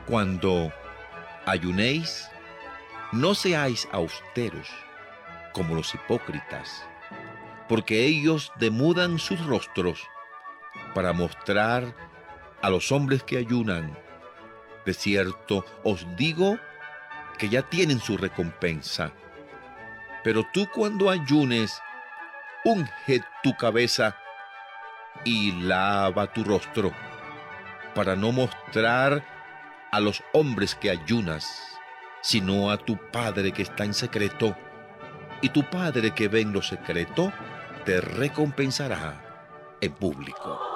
Cuando ayunéis, no seáis austeros como los hipócritas, porque ellos demudan sus rostros para mostrar a los hombres que ayunan. De cierto os digo que ya tienen su recompensa. Pero tú, cuando ayunes, unge tu cabeza y lava tu rostro, para no mostrar a los hombres que ayunas, sino a tu Padre que está en secreto. Y tu Padre que ve en lo secreto te recompensará en público.